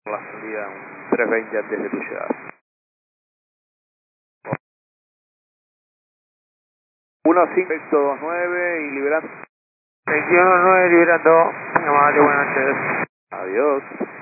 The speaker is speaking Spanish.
La salida un 320 antes de tu llegada. 1529 y liberando. 21-9 liberando. Muy amable, buenas noches. Adiós.